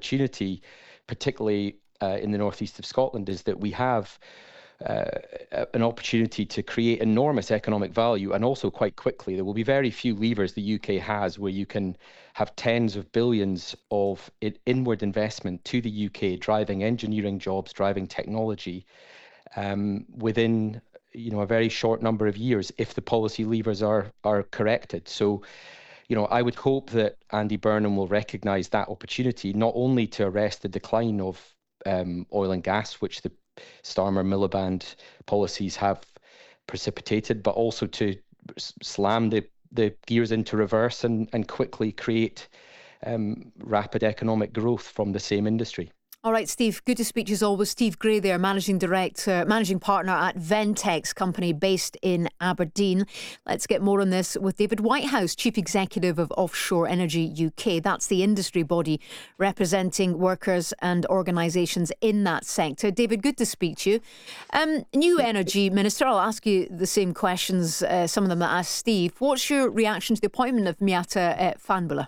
opportunity, particularly in the northeast of Scotland, is that we have an opportunity to create enormous economic value, and also quite quickly. There will be very few levers the UK has where you can have tens of billions of inward investment to the UK, driving engineering jobs, driving technology within a very short number of years, if the policy levers are corrected. So, I would hope that Andy Burnham will recognise that opportunity, not only to arrest the decline of oil and gas, which the Starmer-Miliband policies have precipitated, but also to slam the gears into reverse and quickly create rapid economic growth from the same industry. All right, Steve, good to speak to you as always. Steve Gray there, managing partner at Ventex company based in Aberdeen. Let's get more on this with David Whitehouse, Chief Executive of Offshore Energy UK. That's the industry body representing workers and organisations in that sector. David, good to speak to you. New Energy Minister, I'll ask you the same questions, some of them that I asked Steve. What's your reaction to the appointment of Miatta Fahnbulleh?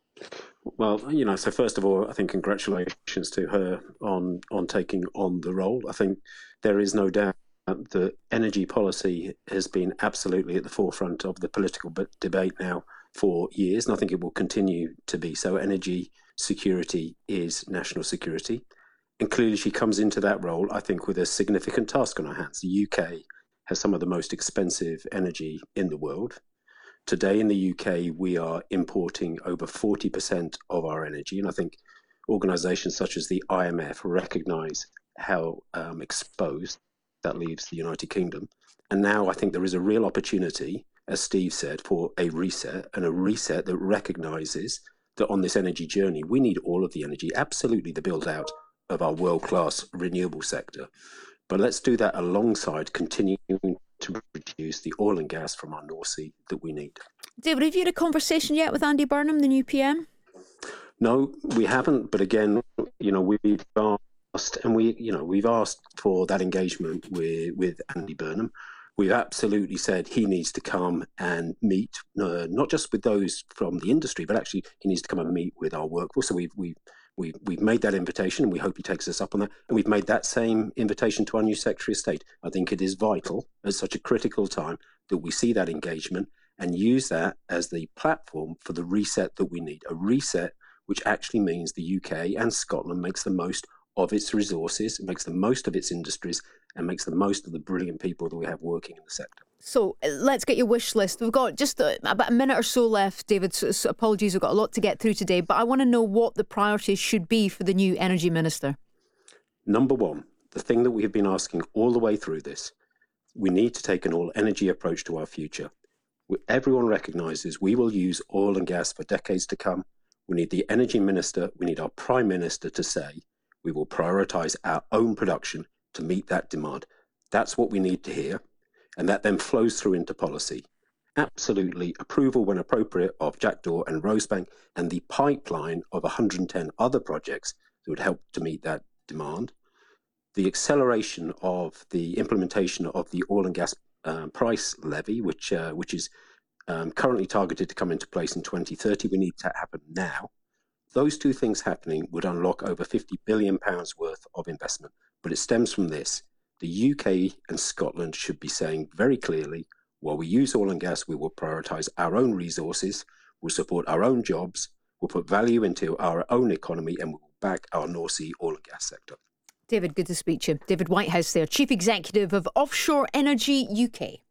Well, so first of all, I think congratulations to her on taking on the role. I think there is no doubt that energy policy has been absolutely at the forefront of the political debate now for years, and I think it will continue to be so. Energy security is national security. And clearly she comes into that role, I think, with a significant task on her hands. The UK has some of the most expensive energy in the world. Today in the UK, we are importing over 40% of our energy. And I think organisations such as the IMF recognise how exposed that leaves the United Kingdom. And now I think there is a real opportunity, as Steve said, for a reset, and a reset that recognises that on this energy journey, we need all of the energy, absolutely the build out of our world-class renewable sector. But let's do that alongside continuing to produce the oil and gas from our North Sea that we need. David, have you had a conversation yet with Andy Burnham, the new PM? No, we haven't. But again, we've asked, and we've asked for that engagement with Andy Burnham. We've absolutely said he needs to come and meet, not just with those from the industry, but actually he needs to come and meet with our workforce. So we've made that invitation, and we hope he takes us up on that. And we've made that same invitation to our new Secretary of State. I think it is vital at such a critical time that we see that engagement and use that as the platform for the reset that we need. A reset which actually means the UK and Scotland makes the most of its resources, makes the most of its industries, and makes the most of the brilliant people that we have working in the sector. So let's get your wish list. We've got just about a minute or so left, David. So apologies, we've got a lot to get through today, but I want to know what the priorities should be for the new Energy Minister. Number one, the thing that we have been asking all the way through this, we need to take an all-energy approach to our future. Everyone recognises we will use oil and gas for decades to come. We need the Energy Minister, we need our Prime Minister to say we will prioritise our own production to meet that demand. That's what we need to hear. And that then flows through into policy. Absolutely approval when appropriate of Jackdaw and Rosebank, and the pipeline of 110 other projects that would help to meet that demand. The acceleration of the implementation of the oil and gas price levy, which is currently targeted to come into place in 2030, we need to happen now. Those two things happening would unlock over £50 billion worth of investment. But it stems from this. The UK and Scotland should be saying very clearly, while we use oil and gas, we will prioritise our own resources, we'll support our own jobs, we'll put value into our own economy, and we'll back our North Sea oil and gas sector. David, good to speak to you. David Whitehouse there, Chief Executive of Offshore Energy UK.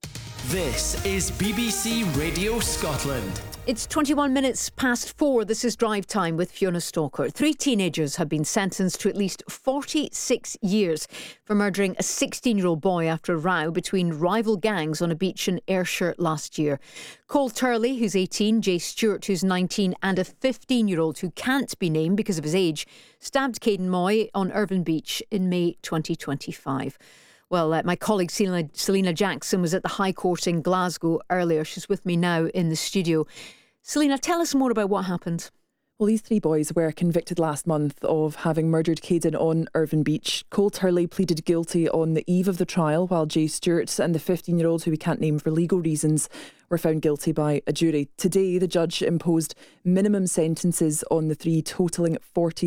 This is BBC Radio Scotland. It's 21 minutes past 4. This is Drive Time with Fiona Stalker. 3 teenagers have been sentenced to at least 46 years for murdering a 16-year-old boy after a row between rival gangs on a beach in Ayrshire last year. Cole Turley, who's 18, Jay Stewart, who's 19, and a 15-year-old who can't be named because of his age, stabbed Caden Moy on Irvine Beach in May 2025. Well, my colleague Selena Jackson was at the High Court in Glasgow earlier. She's with me now in the studio. Selena, tell us more about what happened. Well, these 3 boys were convicted last month of having murdered Caden on Irvine Beach. Cole Turley pleaded guilty on the eve of the trial, while Jay Stewart and the 15-year-old, who we can't name for legal reasons, were found guilty by a jury. Today, the judge imposed minimum sentences on the 3, totalling 46